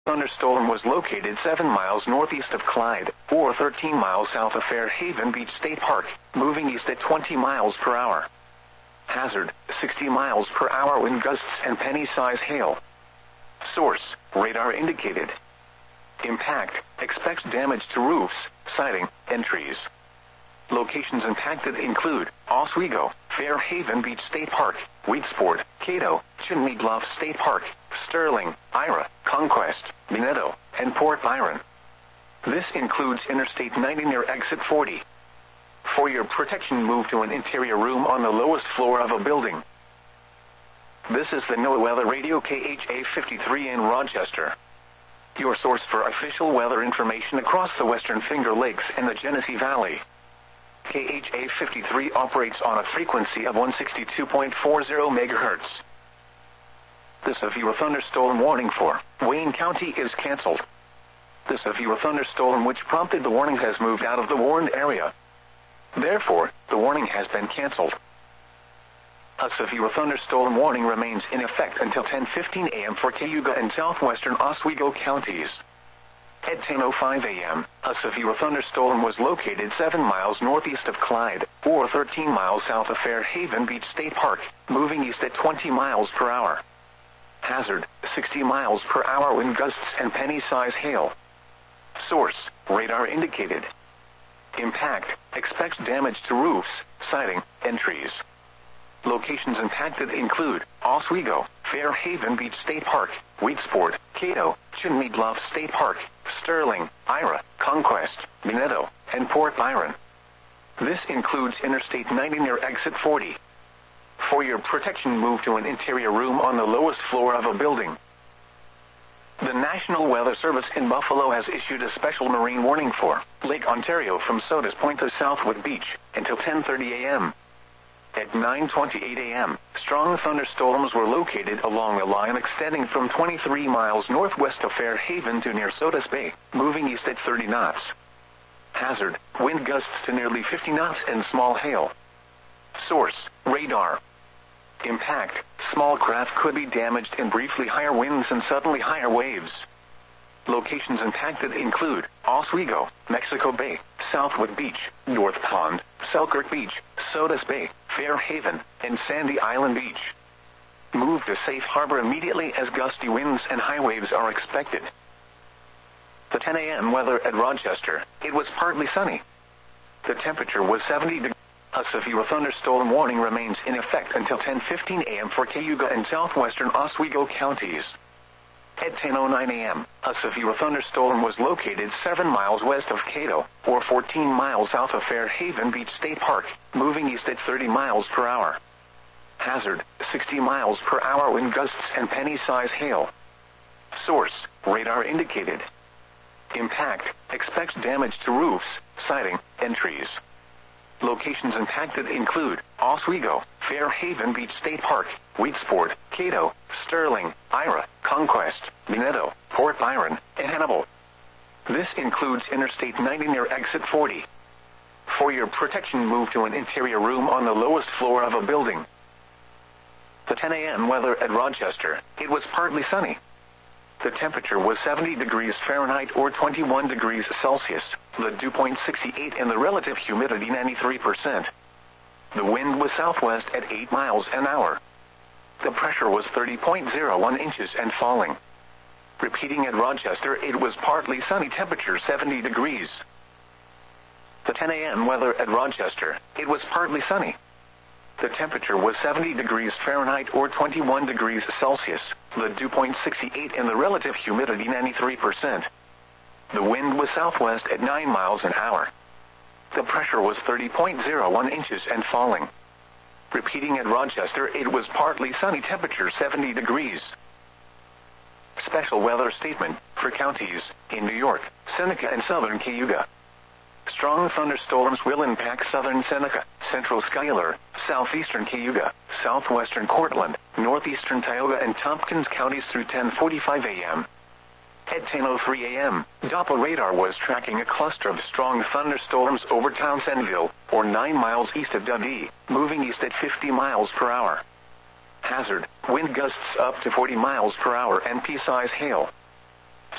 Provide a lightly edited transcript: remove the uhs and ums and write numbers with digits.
thunderstorm was located 7 miles northeast of Clyde, or 13 miles south of Fairhaven Beach State Park, moving east at 20 miles per hour. Hazard, 60 miles per hour wind gusts and penny-size hail. Source, radar indicated. Impact, expects damage to roofs, siding, and trees. Locations impacted include Oswego, Fairhaven Beach State Park, Weedsport, Cato, Chimney Bluff State Park, Sterling, Ira, Conquest, Minetto, and Port Byron. This includes Interstate 90 near Exit 40. For your protection, move to an interior room on the lowest floor of a building. This is the NOAA Weather Radio KHA 53 in Rochester, your source for official weather information across the Western Finger Lakes and the Genesee Valley. KHA 53 operates on a frequency of 162.40 MHz. The severe thunderstorm warning for Wayne County is canceled. The severe thunderstorm which prompted the warning has moved out of the warned area. Therefore, the warning has been canceled. A severe thunderstorm warning remains in effect until 10:15 a.m. for Cayuga and southwestern Oswego counties. At 10:05 a.m., a severe thunderstorm was located 7 miles northeast of Clyde, or 13 miles south of Fairhaven Beach State Park, moving east at 20 miles per hour. Hazard, 60 miles per hour wind gusts and penny-size hail. Source, radar indicated. Impact, expects damage to roofs, siding, and trees. Locations impacted include Oswego, Fairhaven Beach State Park, Weedsport, Cato, Chimney Bluff State Park, Sterling, Ira, Conquest, Minetto, and Port Byron. This includes Interstate 90 near Exit 40. For your protection, move to an interior room on the lowest floor of a building. The National Weather Service in Buffalo has issued a special marine warning for Lake Ontario from Sodas Point to Southwood Beach until 10:30 a.m. At 9:28 a.m., strong thunderstorms were located along a line extending from 23 miles northwest of Fairhaven to near Sodas Bay, moving east at 30 knots. Hazard, wind gusts to nearly 50 knots and small hail. Source, radar. Impact, small craft could be damaged in briefly higher winds and suddenly higher waves. Locations impacted include Oswego, Mexico Bay, Southwood Beach, North Pond, Selkirk Beach, Sodas Bay, Fairhaven, and Sandy Island Beach. Move to safe harbor immediately as gusty winds and high waves are expected. The 10 a.m. weather at Rochester, it was partly sunny. The temperature was 70 degrees. A severe thunderstorm warning remains in effect until 10:15 a.m. for Cayuga and southwestern Oswego counties. At 10:09 a.m., a severe thunderstorm was located 7 miles west of Cato, or 14 miles south of Fairhaven Beach State Park, moving east at 30 miles per hour. Hazard, 60 miles per hour wind gusts and penny-size hail. Source, radar indicated. Impact, expects damage to roofs, siding, and trees. Locations impacted include Oswego, Fairhaven Beach State Park, Weedsport, Cato, Sterling, Ira, Conquest, Minetto, Port Byron, and Hannibal. This includes Interstate 90 near Exit 40. For your protection, move to an interior room on the lowest floor of a building. The 10 a.m. weather at Rochester, it was partly sunny. The temperature was 70 degrees Fahrenheit or 21 degrees Celsius, the dew point 68 and the relative humidity 93%. The wind was southwest at 8 miles an hour. The pressure was 30.01 inches and falling. Repeating at Rochester, it was partly sunny, temperature 70 degrees. The 10 a.m. weather at Rochester, it was partly sunny. The temperature was 70 degrees Fahrenheit or 21 degrees Celsius, the dew point 68 and the relative humidity 93%. The wind was southwest at 9 miles an hour. The pressure was 30.01 inches and falling. Repeating at Rochester, it was partly sunny, temperature 70 degrees. Special weather statement for counties in New York, Seneca and southern Cayuga. Strong thunderstorms will impact southern Seneca, central Schuyler, southeastern Cayuga, southwestern Cortland, northeastern Tioga and Tompkins counties through 10:45 a.m. At 10:03 a.m., Doppler radar was tracking a cluster of strong thunderstorms over Townsendville, or 9 miles east of Dundee, moving east at 50 miles per hour. Hazard, wind gusts up to 40 miles per hour and pea-size hail.